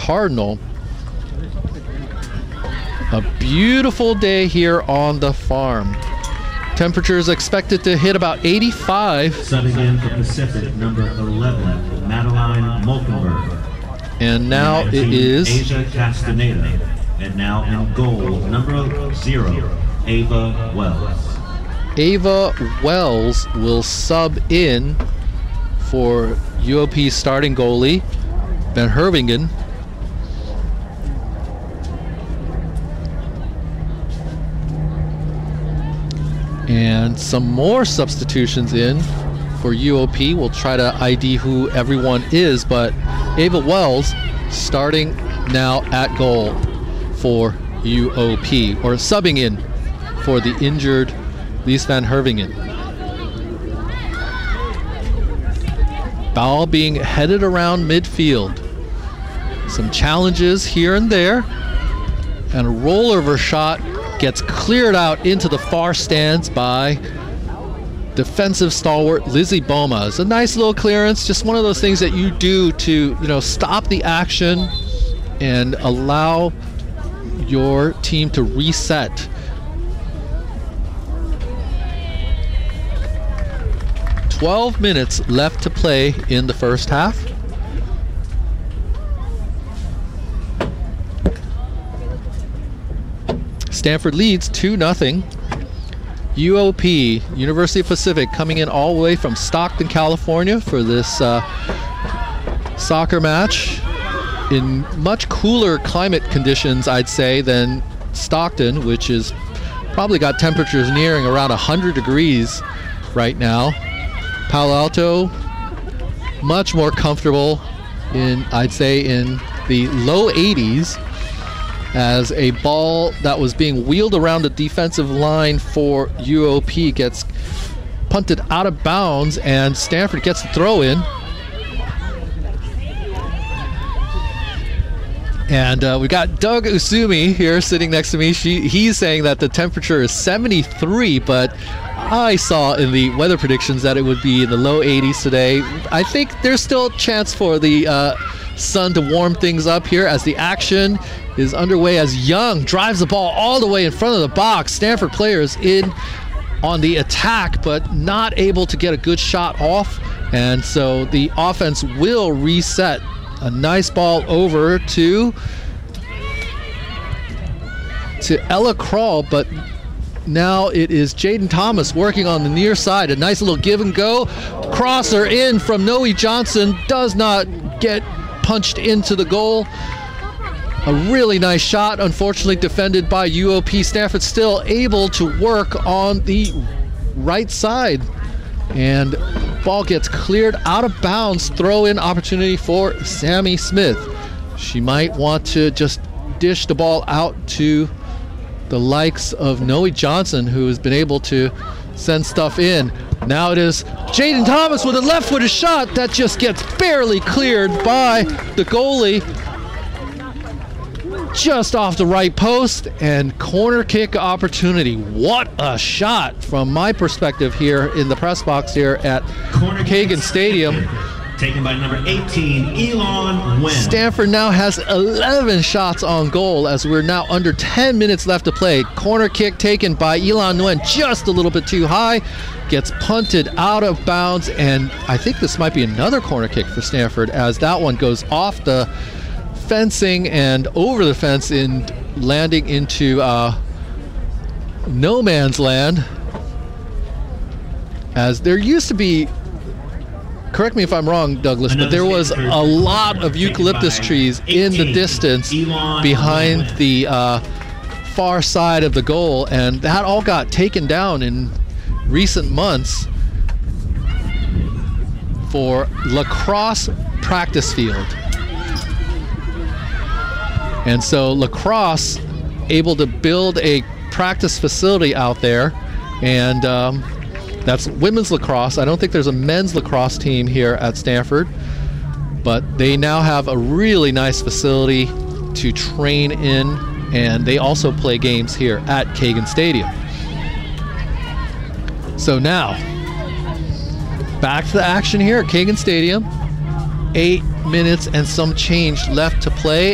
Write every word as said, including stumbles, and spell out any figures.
Cardinal. A beautiful day here on the farm. Temperature is expected to hit about eighty-five. Subbing in for Pacific, number eleven, Madeline Molkenberg. And now and it is Asia Castaneda. And now in goal, number zero, Ava Wells. Ava Wells will sub in for U O P starting goalie, Van Hervingen. And some more substitutions in for U O P. We'll try to I D who everyone is, but Ava Wells starting now at goal for U O P, or subbing in for the injured Lies Van Hervingen. Ball being headed around midfield. Some challenges here and there, and a rollover shot gets cleared out into the far stands by defensive stalwart Lizzie Boma. It's a nice little clearance, just one of those things that you do to, you know, stop the action and allow your team to reset. twelve minutes left to play in the first half. Stanford leads two nothing. U O P, University of Pacific, coming in all the way from Stockton, California for this uh, soccer match in much cooler climate conditions, I'd say, than Stockton, which is probably got temperatures nearing around one hundred degrees right now. Palo Alto, much more comfortable in, I'd say, in the low eighties, as a ball that was being wheeled around the defensive line for U O P gets punted out of bounds, and Stanford gets the throw in. And uh, we got Doug Usumi here sitting next to me. She, he's saying that the temperature is seventy-three, but I saw in the weather predictions that it would be in the low eighties today. I think there's still a chance for the uh, sun to warm things up here as the action is underway, as Young drives the ball all the way in front of the box. Stanford players in on the attack, but not able to get a good shot off, and so the offense will reset. A nice ball over to to Ella Kral, but now it is Jaden Thomas working on the near side. A nice little give and go. Crosser in from Noe Johnson, does not get punched into the goal. A really nice shot, unfortunately defended by U O P. Stanford still able to work on the right side, and ball gets cleared out of bounds. Throw in opportunity for Sammy Smith. She might want to just dish the ball out to the likes of Noe Johnson, who has been able to send stuff in. Now it is Jaden Thomas with a left-footed shot that just gets barely cleared by the goalie, just off the right post, and corner kick opportunity. What a shot from my perspective here in the press box here at Corner Kagan Stadium. Taken by number eighteen, Elon Nguyen. Stanford now has eleven shots on goal as we're now under ten minutes left to play. Corner kick taken by Elon Nguyen, just a little bit too high. Gets punted out of bounds, and I think this might be another corner kick for Stanford, as that one goes off the fencing and over the fence in landing into uh, no man's land. As there used to be, correct me if I'm wrong, Douglas, but there was a lot of eucalyptus trees in the distance behind the uh, far side of the goal, and that all got taken down in recent months for lacrosse practice field. And so lacrosse able to build a practice facility out there, and um, that's women's lacrosse. I don't think there's a men's lacrosse team here at Stanford, but they now have a really nice facility to train in, and they also play games here at Kagan Stadium. So now, back to the action here at Kagan Stadium. Eight minutes and some change left to play.